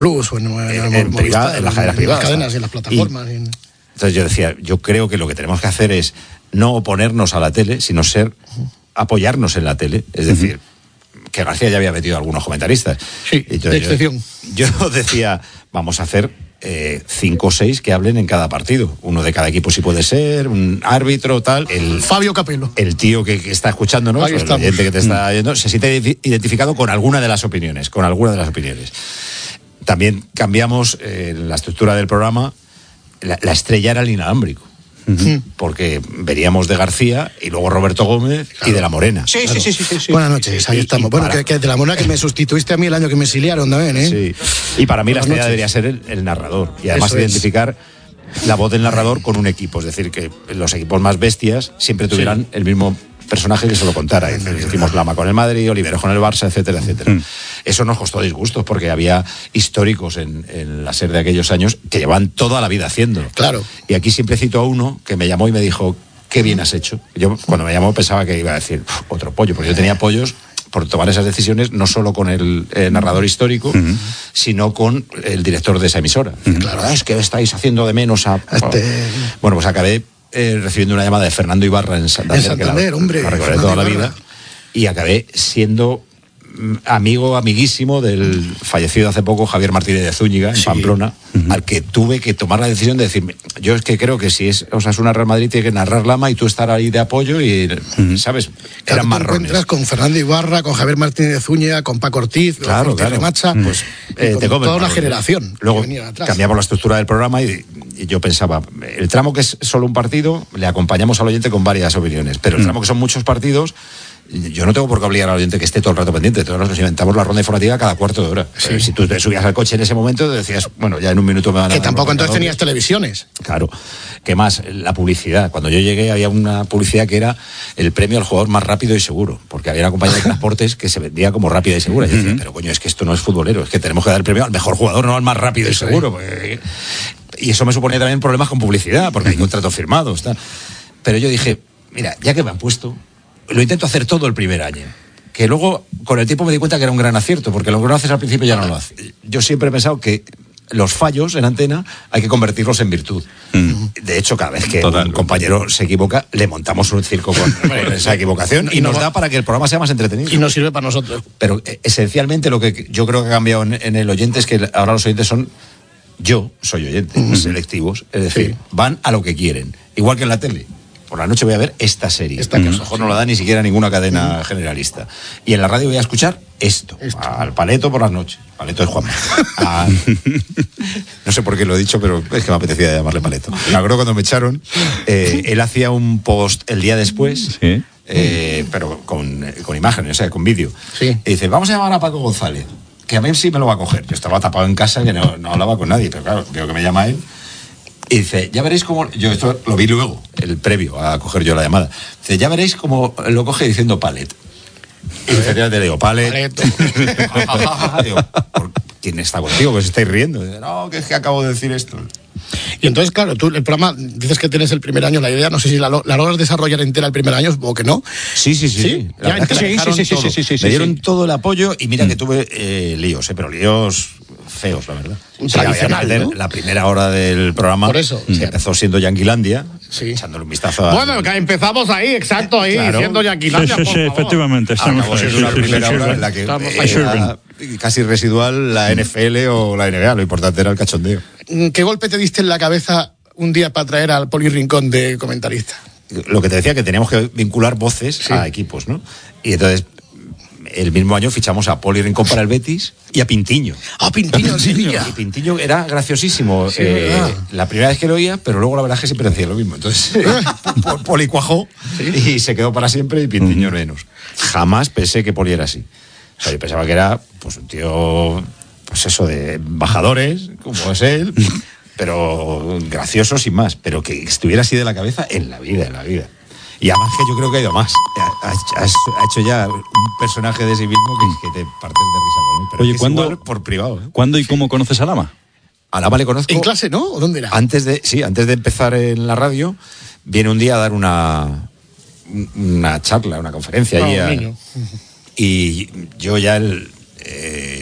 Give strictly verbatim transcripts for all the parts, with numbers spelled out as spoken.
Plus o en, en, en, privada, en las cadenas privadas. En las cadenas y en las plataformas. Y, entonces yo decía, yo creo que lo que tenemos que hacer es no oponernos a la tele, sino ser, apoyarnos en la tele. Es decir, uh-huh. que García ya había metido a algunos comentaristas. Sí, y de excepción. Yo, yo decía, vamos a hacer eh, cinco o seis que hablen en cada partido. Uno de cada equipo si puede ser, un árbitro, tal. El, Fabio Capello. El tío que, que está escuchándonos, el oyente que te está oyendo, se siente identificado con alguna de las opiniones, con alguna de las opiniones. También cambiamos eh, la estructura del programa. La, la estrella era el inalámbrico. Uh-huh. Porque veríamos de García y luego Roberto Gómez, claro. y de la Morena. Sí, claro. sí, sí, sí, sí. Buenas noches, ahí y, estamos. Y bueno, para... que, que de la Morena que me sustituiste a mí el año que me exiliaron también, ¿eh? Sí. Y para mí Buenas la estrella noches. Debería ser el, el narrador. Y además Eso identificar es. la voz del narrador con un equipo. Es decir, que los equipos más bestias siempre tuvieran sí. el mismo personaje que se lo contara. Hicimos Lama con el Madrid, Oliveros con el Barça, etcétera, etcétera. Mm. Eso nos costó disgustos porque había históricos en, en la SER de aquellos años que llevan toda la vida haciéndolo. Claro. Y aquí siempre cito a uno que me llamó y me dijo, qué bien has hecho. Yo cuando me llamó pensaba que iba a decir, otro pollo, porque yo tenía pollos por tomar esas decisiones, no solo con el eh, narrador histórico, uh-huh. sino con el director de esa emisora. Uh-huh. Claro, es que estáis haciendo de menos a... Este... Bueno, pues acabé eh, recibiendo una llamada de Fernando Ibarra en Santander, en Santander que la, hombre, la recordé toda la vida, y acabé siendo amigo amiguísimo del fallecido hace poco Javier Martínez de Zúñiga en sí. Pamplona, uh-huh. al que tuve que tomar la decisión de decirme, yo es que creo que si es Osasuna Real Madrid tiene que narrar Lama y tú estar ahí de apoyo y, uh-huh. ¿sabes? Claro, eran marrones. Te encuentras con Fernando Ibarra, con Javier Martínez de Zúñiga, con Paco Ortiz, claro, con claro. Remacha, uh-huh. pues eh, te toda una generación. Luego cambiamos la estructura del programa y, y yo pensaba, el tramo que es solo un partido, le acompañamos al oyente con varias opiniones, pero el uh-huh. tramo que son muchos partidos, yo no tengo por qué obligar al oyente que esté todo el rato pendiente. Todos nos inventamos la ronda informativa cada cuarto de hora. Sí. Si tú te subías al coche en ese momento, decías, bueno, ya en un minuto me van a... Que tampoco entonces tenías televisiones. Claro. ¿Qué más? La publicidad. Cuando yo llegué había una publicidad que era el premio al jugador más rápido y seguro. Porque había una compañía de transportes que se vendía como rápida y segura. Y yo decía, pero coño, es que esto no es futbolero. Es que tenemos que dar el premio al mejor jugador, no al más rápido y seguro. Porque... Y eso me suponía también problemas con publicidad, porque hay contratos firmados. Tal. Pero yo dije, mira, ya que me han puesto... Lo intento hacer todo el primer año. Que luego, con el tiempo me di cuenta que era un gran acierto, porque lo que no haces al principio ya no lo haces. Yo siempre he pensado que los fallos en antena hay que convertirlos en virtud. Mm. De hecho, cada vez que Total. un compañero se equivoca, le montamos un circo con, con esa equivocación y, y nos da para que el programa sea más entretenido. Y nos sirve para nosotros. Pero esencialmente lo que yo creo que ha cambiado en, en el oyente es que ahora los oyentes son... Yo soy oyente, mm. selectivos, es decir, sí. van a lo que quieren. Igual que en la tele. Por la noche voy a ver esta serie, esta que a lo mejor no la da ni siquiera ninguna cadena mm. generalista. Y en la radio voy a escuchar esto, esto. Al Paleto por las noches. Paleto es Juan. A... No sé por qué lo he dicho, pero es que me apetecía llamarle Paleto. Me acuerdo cuando me echaron, eh, él hacía un post el día después, sí. eh, pero con, con imágenes, o sea, con vídeo. Sí. Y dice, vamos a llamar a Paco González, que a mí sí me lo va a coger. Yo estaba tapado en casa, que no, no hablaba con nadie, pero claro, veo que me llama él. Y dice, ya veréis cómo... Yo esto lo vi luego, el previo a coger yo la llamada. Dice, ya veréis cómo lo coge diciendo Palet. Y efectivamente le digo, Palet. Digo, ¿quién está contigo? Que os estáis riendo. Dice, no, que es que acabo de decir esto. Y entonces, claro, tú el programa, dices que tienes el primer año, la idea, no sé si la, la logras desarrollar entera el primer año, supongo que no. Sí, sí, sí. ¿Sí? La ya, sí, sí, sí, sí, sí, sí, sí, Me dieron sí. todo el apoyo y mira mm. que tuve eh, líos, eh, pero líos... feos, la verdad. Un tradicional, sí, ¿no? La primera hora del programa Por eso, se sí. empezó siendo Yanquilandia, sí. echándole un vistazo a... Bueno, que empezamos ahí, exacto, ahí, claro. siendo Yanquilandia, Sí, sí, sí, efectivamente. Estamos ah, en una sí, primera sí, hora sí, en la que era casi residual la N F L o la N B A, lo importante era el cachondeo. ¿Qué golpe te diste en la cabeza un día para traer al Poli Rincón de comentarista? Lo que te decía, que teníamos que vincular voces sí. a equipos, ¿no? Y entonces... El mismo año fichamos a Poli Rincón para el Betis y a Pintiño. ¡Ah, oh, Pintiño en Sevilla! Y Pintiño era graciosísimo. Sí, eh, la primera vez que lo oía, pero luego la verdad es que siempre decía lo mismo. Entonces, Poli cuajó ¿sí? y se quedó para siempre y Pintiño uh-huh. menos. Jamás pensé que Poli era así. O sea, yo pensaba que era pues un tío, pues eso, de embajadores, como es él, pero gracioso sin más. Pero que estuviera así de la cabeza en la vida, en la vida. Y además que yo creo que ha ido más. Ha, ha, ha hecho ya un personaje de sí mismo que, que te partes de risa con él. Pero Oye, es ¿cuándo, igual por privado, ¿eh? ¿Cuándo y cómo conoces a Lama? A Lama le conozco... ¿En clase, no? ¿O dónde era? Antes de, sí, antes de empezar en la radio, viene un día a dar una, una charla, una conferencia. No, allí a, niño. y yo ya el, eh,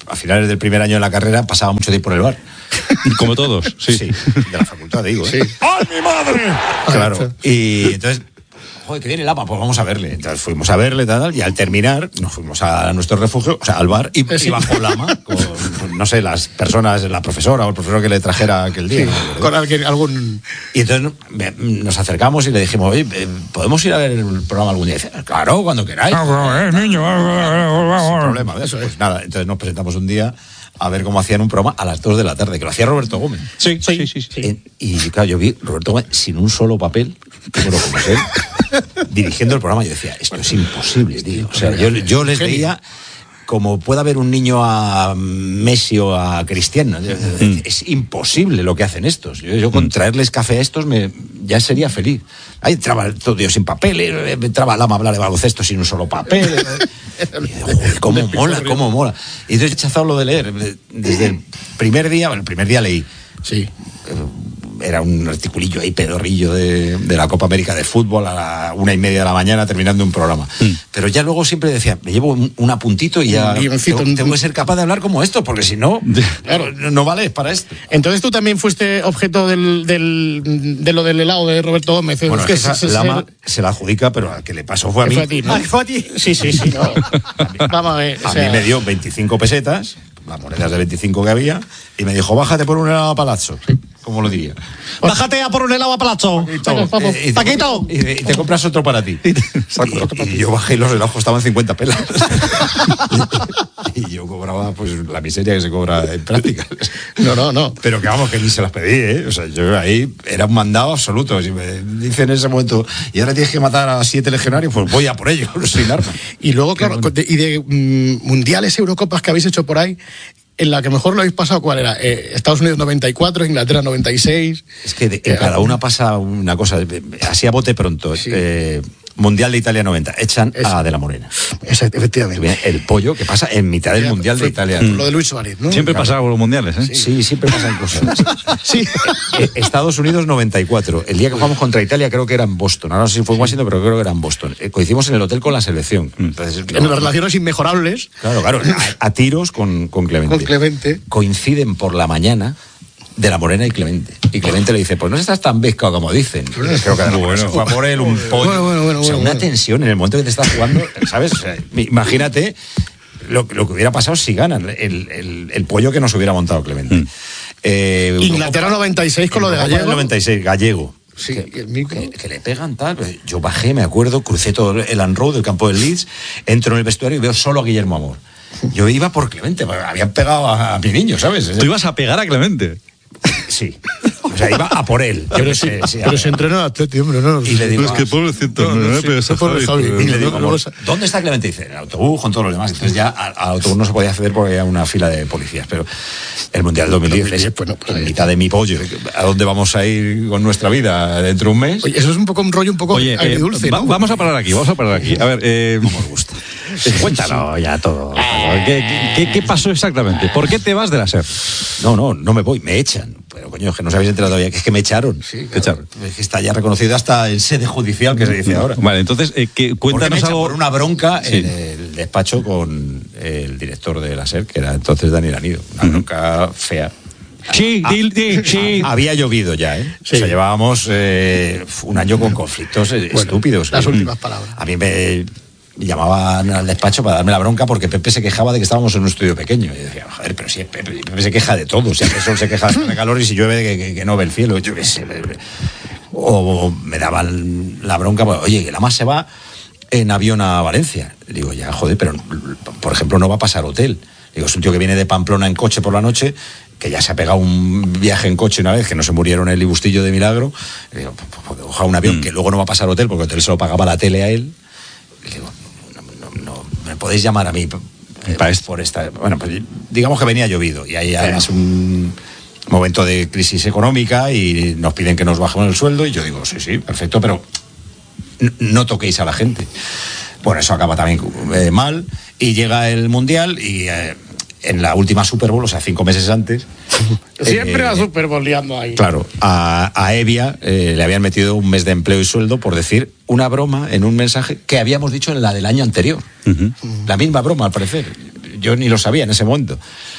a finales del primer año de la carrera pasaba mucho tiempo en el bar. Como todos, sí. Sí, de la facultad, digo. ¿eh? Sí. ¡Ay, mi madre! Claro. Y entonces, joder, que viene Lama, pues vamos a verle. Entonces fuimos a verle, tal, tal, y al terminar nos fuimos a nuestro refugio, o sea, al bar, y, Sí. y bajó Lama con, con, no sé, las personas, la profesora o el profesor que le trajera aquel día. Sí, ¿no? con alguien, algún... Y entonces me- nos acercamos y le dijimos, oye, eh, ¿podemos ir a ver el programa algún día? Y dice, claro, cuando queráis. Eh, niño. Sin problema. Eso pues nada, entonces nos presentamos un día a ver cómo hacían un programa a las dos de la tarde, que lo hacía Roberto Gómez. Sí, sí, sí. sí. En- y claro, yo vi Roberto Gómez sin un solo papel, bueno, como es él, dirigiendo el programa. Yo decía, esto es imposible, tío. O sea, yo, yo les veía como pueda ver un niño a Messi o a Cristiano. Es imposible lo que hacen estos. Yo, yo con traerles café a estos me, ya sería feliz. Ahí entraba todo Dios sin papeles, entraba Lama a hablar de baloncesto sin un solo papel. Y digo, joder, cómo mola, cómo mola. Y entonces he rechazado lo de leer. Desde el primer día, bueno, el primer día leí. Sí. Era un articulillo ahí pedorrillo de, de la Copa América de fútbol a la una y media de la mañana terminando un programa. Mm. Pero ya luego siempre decía, me llevo un, un apuntito y ya guioncito, tengo, un- tengo que ser capaz de hablar como esto, porque si no, claro, no vale para esto. Entonces tú también fuiste objeto del, del, de lo del helado de Roberto Gómez. Bueno, Es que es que esa se- se- Lama se la adjudica, pero al que le pasó fue a mí. fue a ti, ¿no? Ay, fue a ti. Sí, sí, sí. No. Vamos a ver. o A sea, mí me dio veinticinco pesetas, las monedas de veinticinco que había, y me dijo, bájate por un helado a Palazzo. ¿Cómo lo diría? Bájate a por un helado a Palazzo. vamos. Eh, y te Paquito. compras- Y, y te compras otro para ti. Y, y yo bajé y los helados costaban cincuenta pelas. Y yo cobraba pues la miseria que se cobra en prácticas. No, no, no. Pero que vamos, que ni se las pedí, ¿eh? O sea, yo ahí era un mandado absoluto. Si me dicen en ese momento, y ahora tienes que matar a siete legionarios, pues voy a por ellos, sin armas. Y luego, claro, de- y de mm, mundiales, Eurocopas que habéis hecho por ahí, en la que mejor lo habéis pasado, ¿cuál era? Eh, Estados Unidos noventa y cuatro, Inglaterra noventa y seis. Es que de- en cada una pasa una cosa, así a bote pronto. Sí. Eh, Mundial de Italia noventa, echan Eso. a De la Morena. Exacto, efectivamente. Viene el pollo que pasa en mitad del Mundial de Fue Italia. por Lo de Luis Suárez, ¿no? Siempre pasaba con los mundiales, ¿eh? Sí, siempre pasan cosas. Sí. Eh, Estados Unidos noventa y cuatro. El día que jugamos contra Italia creo que era en Boston. Ahora no sé si fue en Washington, pero creo que era en Boston. Eh, coincidimos en el hotel con la selección. Entonces, En no, las relaciones inmejorables claro, claro, a, a tiros con, con Clemente. con Clemente. Coinciden por la mañana De la Morena y Clemente. Y Clemente le dice, pues no estás tan bescado como dicen. Creo que De la Morena se fue a por él, un pollo. Bueno, bueno, bueno, o sea, bueno, una bueno. tensión en el momento que te estás jugando, ¿sabes? O sea, imagínate lo, lo que hubiera pasado si ganan, el, el, el pollo que nos hubiera montado Clemente. Mm. Eh, Inglaterra Eurocopa- noventa y seis con lo de Eurocopa del Gallego. noventa y seis, Gallego. Sí, que, y el micro. que- que le pegan tal. Yo bajé, me acuerdo, crucé todo el Anroad del campo del Leeds, entro en el vestuario y veo solo a Guillermo Amor. Yo iba por Clemente, porque habían pegado a, a mi niño, ¿sabes? Tú ibas a pegar a Clemente. Sí. O sea, iba a por él. Yo Pero qué sí, sé, sí, pero a- se entrenó a Atleti, hombre, no. Y le digo, Pero es que pobrecito, No, no, no, sí, pero esa pobre Javi, Javi. pero- y le digo, no, amor, no sé. ¿dónde está Clemente? Dice, en el autobús con todo lo demás. Entonces ya al, al autobús no se podía acceder porque había una fila de policías. Pero el Mundial dos mil diez es dos mil diez, pues no, pues en ahí mitad de mi pollo. ¿A dónde vamos a ir con nuestra vida dentro de un mes? Oye, eso es un poco un rollo un poco Oye, eh, agridulce, va- ¿no? vamos a parar aquí, vamos a parar aquí. A ver, eh, Nos gusta. cuéntalo ya todo. ¿Qué, qué, qué pasó exactamente? ¿Por qué te vas de la SER? No, no, no me voy, me echan. Pero coño, es que no os habéis enterado todavía, que es que me echaron. Sí, Te echaron. Es que está ya reconocido hasta en sede judicial, que se dice ahora. Vale, entonces, eh, que, Porque me cuéntanos echan algo. por una bronca Sí. en el despacho con el director de la SER, que era entonces Daniel Anido. Una bronca fea. Sí, Ah, di- di- sí. Había llovido ya, ¿eh? Sí. O sea, llevábamos eh, un año con conflictos eh, Bueno, estúpidos. las Eh, últimas palabras. A mí me llamaban al despacho para darme la bronca porque Pepe se quejaba de que estábamos en un estudio pequeño. Y decía, joder, pero si es Pepe, Pepe se queja de todo. Si hace sol se queja de calor y si llueve que, que- que no ve el cielo. Yo qué sé. O me daban la bronca, pues, oye, que la más se va en avión a Valencia. Digo, ya, joder, pero por ejemplo no va a pasar hotel. Digo, es un tío que viene de Pamplona en coche por la noche, que ya se ha pegado un viaje en coche una vez, que no se murieron en el Ibustillo de Milagro. Digo, pues, coja un avión Mm. que luego no va a pasar hotel, porque el hotel se lo pagaba la tele a él. Y digo, no, no, no, me podéis llamar a mí eh, Pa' esto. por esta. Bueno, pues digamos que venía llovido y hay además un momento de crisis económica y nos piden que nos bajemos el sueldo y yo digo, sí, sí, perfecto, pero n- no toquéis a la gente. Bueno, eso acaba también eh, mal y llega el Mundial y eh, en la última Super Bowl, o sea, cinco meses antes. Siempre eh, la Super Bowl liando ahí. Claro, a, a Evia eh, le habían metido un mes de empleo y sueldo por decir una broma en un mensaje que habíamos dicho en la del año anterior. Ujú. La misma broma, al parecer. Yo ni lo sabía en ese momento.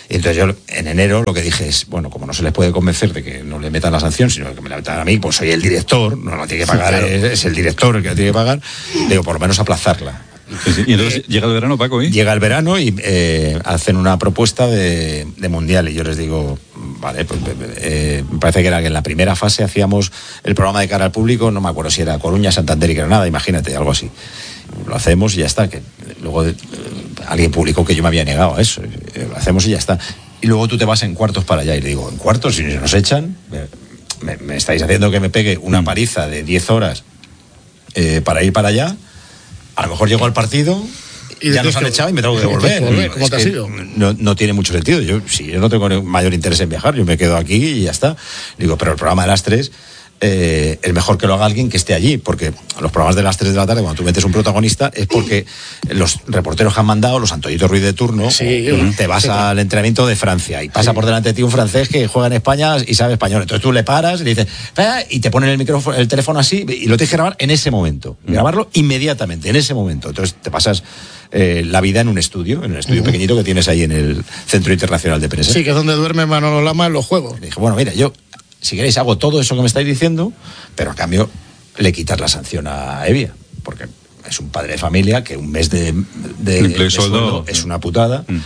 Y entonces yo en enero lo que dije es, bueno, como no se les puede convencer de que no le metan la sanción, sino que me la metan a mí, pues soy el director, no lo tiene que pagar, claro. es, es el director el que la tiene que pagar, digo, por lo menos aplazarla. Sí, sí. Y entonces eh, llega el verano, Paco, ¿eh? Llega el verano y eh, hacen una propuesta de, de mundial, y yo les digo, vale, pues eh, me parece que era que en la primera fase hacíamos el programa de cara al público, no me acuerdo si era Coruña, Santander y Granada, imagínate, algo así. Lo hacemos y ya está, que luego eh, alguien publicó que yo me había negado a eso, eh, lo hacemos y ya está. Y luego tú te vas en cuartos para allá, y le digo, ¿en cuartos? Si nos echan, me, me estáis haciendo que me pegue una paliza de diez horas eh, para ir para allá. A lo mejor llego al partido y ya nos han echado y me tengo que devolver. volver. ¿Cómo te has ido? No, no tiene mucho sentido. Yo, si yo no tengo mayor interés en viajar, yo me quedo aquí y ya está. Digo, pero el programa de las tres eh, es mejor que lo haga alguien que esté allí, porque los programas de las tres de la tarde, cuando tú metes un protagonista, es porque los reporteros que han mandado, los Antoñito Ruiz de turno, sí, te vas sí, al entrenamiento de Francia y pasa sí. por delante de ti un francés que juega en España y sabe español. Entonces tú le paras y le dices, eh, y te ponen el micrófono, el teléfono así, y lo tienes que grabar en ese momento. Mm. Grabarlo inmediatamente, en ese momento. Entonces te pasas eh, la vida en un estudio, en un estudio uh-huh. pequeñito que tienes ahí en el Centro Internacional de Prensa. Sí, que es donde duerme Manolo Lama en los juegos. Y dije, bueno, mira, yo, si queréis, hago todo eso que me estáis diciendo, pero a cambio le quitas la sanción a Evia, porque es un padre de familia que un mes de, de, de sueldo es una putada. Mm.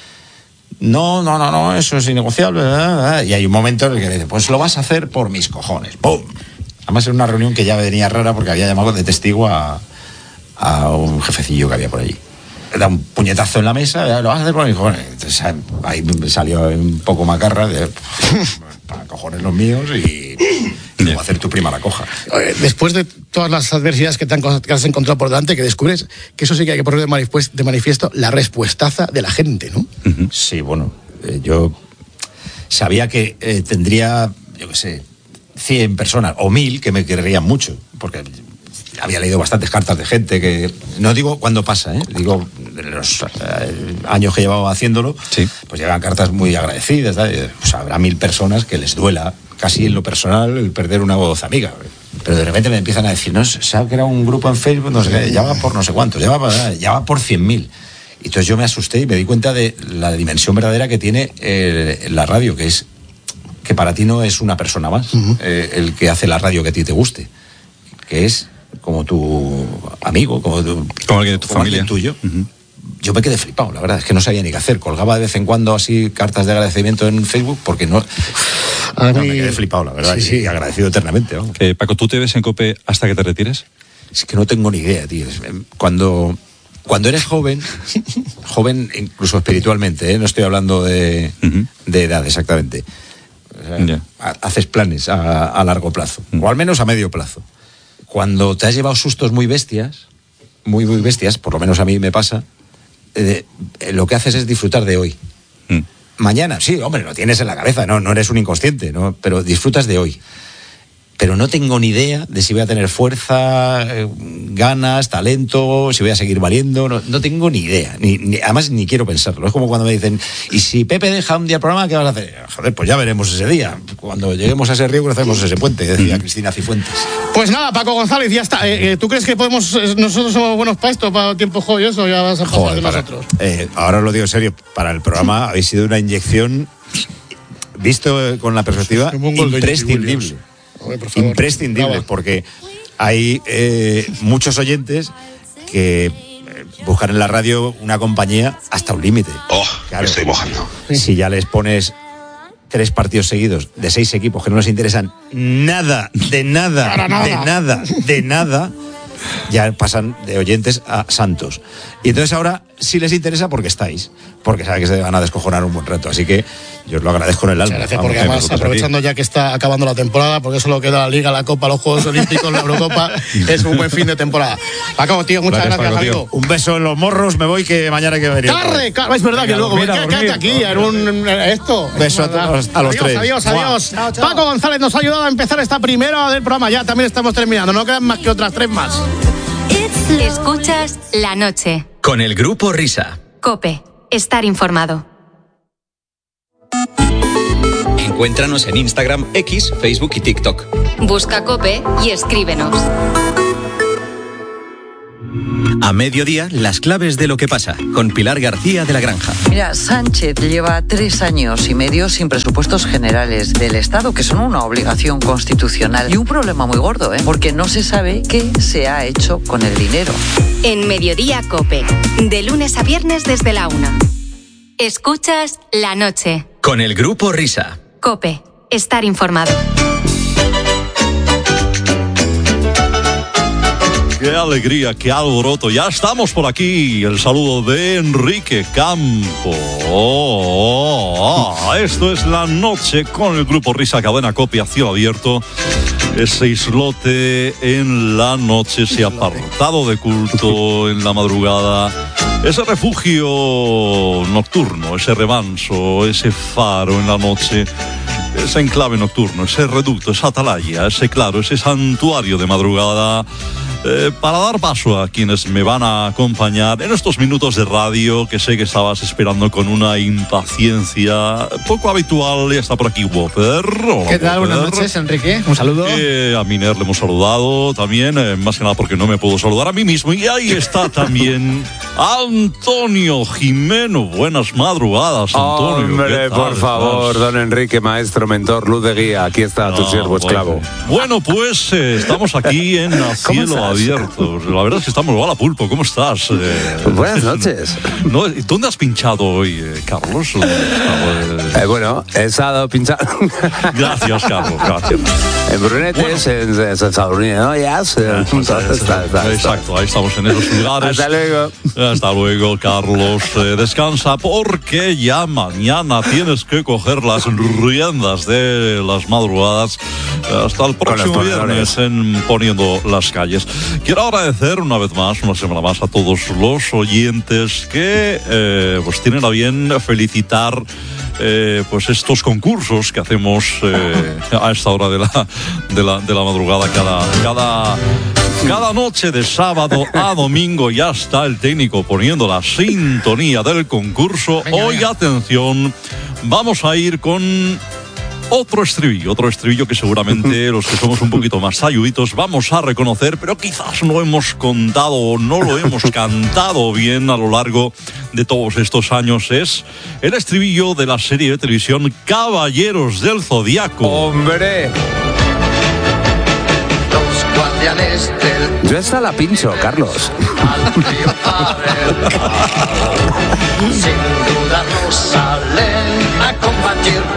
No, no, no, no, eso es innegociable. ¿verdad? Y hay un momento en el que le dice, pues lo vas a hacer por mis cojones. ¡Pum! Además era una reunión que ya venía rara porque había llamado de testigo a, a un jefecillo que había por allí. Le da un puñetazo en la mesa, lo vas a hacer por mis cojones. Entonces ahí salió un poco macarra de... para cojones los míos y, y luego hacer tu prima la coja. Después de todas las adversidades que, te han, que has encontrado por delante, que descubres que eso sí que hay que poner de manifiesto la respuestaza de la gente, ¿no? Uh-huh. Sí, bueno, eh, yo sabía que eh, tendría, yo qué sé, cien personas o mil que me querrían mucho, porque había leído bastantes cartas de gente que, no digo cuando pasa, ¿eh? digo en los eh, años que llevaba haciéndolo, sí. pues llegan cartas muy agradecidas, ¿eh? Pues habrá mil personas que les duela casi en lo personal el perder una voz amiga, pero de repente me empiezan a decir, no, se ha creado un grupo en Facebook, no sé qué, ya va por no sé cuántos, ya va, ya va por cien mil. Y entonces yo me asusté y me di cuenta de la dimensión verdadera que tiene eh, la radio, que es que para ti no es una persona más, uh-huh. eh, el que hace la radio que a ti te guste, que es como tu amigo, como, tu, como alguien de tu como familia. Alguien tuyo. Uh-huh. Yo me quedé flipado, la verdad, es que no sabía ni qué hacer. Colgaba de vez en cuando así cartas de agradecimiento en Facebook porque no... A no, mí... Me quedé flipado, la verdad, sí, sí. y agradecido eternamente. ¿no? Eh, Paco, ¿tú te ves en COPE hasta que te retires? Es que no tengo ni idea, tío. Cuando, cuando eres joven, joven incluso espiritualmente, ¿eh? no estoy hablando de, uh-huh. de edad exactamente, o sea, yeah. haces planes a, a largo plazo, uh-huh. o al menos a medio plazo. Cuando te has llevado sustos muy bestias, muy, muy bestias, por lo menos a mí me pasa, eh, lo que haces es disfrutar de hoy. Mm. Mañana, sí, hombre, lo tienes en la cabeza, no, no eres un inconsciente, ¿no? Pero disfrutas de hoy. Pero no tengo ni idea de si voy a tener fuerza, eh, ganas, talento, si voy a seguir valiendo, no, no tengo ni idea, ni, ni, además ni quiero pensarlo. Es como cuando me dicen, ¿y si Pepe deja un día el programa, qué vas a hacer? Joder, pues ya veremos ese día, cuando lleguemos a ese río crucemos ese puente, decía mm. Cristina Cifuentes. Pues nada, Paco González, ya está. Eh, ¿Tú crees que podemos, nosotros somos buenos para esto, para tiempo joyoso, ya vas a pasar Joder, de para, nosotros? Eh, ahora os lo digo en serio, para el programa habéis sido una inyección, visto con la perspectiva, imprescindible. Oye, por favor, imprescindible, brava. Porque hay eh, muchos oyentes que eh, buscan en la radio una compañía hasta un límite. Oh, claro, me estoy mojando. Si ya les pones tres partidos seguidos de seis equipos que no les interesan nada, de nada, nada. de nada, de nada, ya pasan de oyentes a santos. Y entonces ahora sí les interesa porque estáis, porque saben que se van a descojonar un buen rato. Así que yo os lo agradezco en el alma. Gracias, porque además, aprovechando ya que está acabando la temporada, porque solo queda la Liga, la Copa, los Juegos Olímpicos, la Eurocopa, es un buen fin de temporada. Paco, tío, muchas gracias, gracias Paco, amigo. Un beso en los morros, me voy que mañana hay que venir. ¡Carre! ¡Carre! Es verdad que luego, quédate aquí en un esto. Beso a todos, a los adiós, tres. Adiós, adiós, chao, chao. Paco González nos ha ayudado a empezar esta primera del programa. Ya también estamos terminando, no quedan más que otras tres más. Escuchas La Noche con el Grupo Risa. COPE, estar informado. Encuéntranos en Instagram, X, Facebook y TikTok. Busca COPE y escríbenos. A mediodía, las claves de lo que pasa, con Pilar García de la Granja. Mira, Sánchez lleva tres años y medio sin presupuestos generales del Estado, que son una obligación constitucional. Y un problema muy gordo, ¿eh? Porque no se sabe qué se ha hecho con el dinero. En Mediodía COPE, de lunes a viernes desde la una. Escuchas La Noche. Con el Grupo Risa. COPE, estar informado. Qué alegría, qué alboroto. Ya estamos por aquí. El saludo de Enrique Campo. Oh, oh, oh. Esto es La Noche con el Grupo Risa, cadena COPE a cielo abierto. Ese islote en la noche, ese apartado de culto en la madrugada. Ese refugio nocturno, ese remanso, ese faro en la noche. Ese enclave nocturno, ese reducto, esa atalaya, ese claro, ese santuario de madrugada. Eh, para dar paso a quienes me van a acompañar en estos minutos de radio que sé que estabas esperando con una impaciencia poco habitual. Y está por aquí Whopper. Hola, ¿qué tal? Whopper. Buenas noches, Enrique. Un saludo. Eh, a Miner le hemos saludado también, eh, más que nada porque no me puedo saludar a mí mismo. Y ahí está también Antonio Jimeno. Buenas madrugadas, Antonio. Hombre, por favor, don Enrique, maestro, mentor, luz de guía. Aquí está no, tu siervo bueno. esclavo. Bueno, pues eh, estamos aquí en A Cielo Abierto. La verdad es que estamos. Hola, Pulpo, ¿cómo estás? Eh, Buenas noches. No, ¿dónde has pinchado hoy, eh, Carlos? Eh, bueno, he estado pinchando. Gracias, Carlos, gracias. En Brunetes, bueno. en, en Estados Unidos, ¿no? Ya, exacto, ahí estamos en esos lugares. Hasta luego. Hasta luego, Carlos. Eh, descansa porque ya mañana tienes que coger las riendas de las madrugadas hasta el próximo viernes en Poniendo las Calles. Quiero agradecer una vez más, una semana más, a todos los oyentes que eh, pues tienen a bien felicitar eh, pues estos concursos que hacemos eh, a esta hora de la, de la, de la madrugada cada, cada, cada noche de sábado a domingo. Ya está el técnico poniendo la sintonía del concurso. Venga, Hoy, venga. atención, vamos a ir con otro estribillo, otro estribillo que seguramente los que somos un poquito más ayuditos vamos a reconocer, pero quizás no hemos contado o no lo hemos cantado bien a lo largo de todos estos años. Es el estribillo de la serie de televisión Caballeros del Zodiaco. ¡Hombre! Los guardianes del... Yo esta la pincho, Carlos. Sin duda no salen a combatir.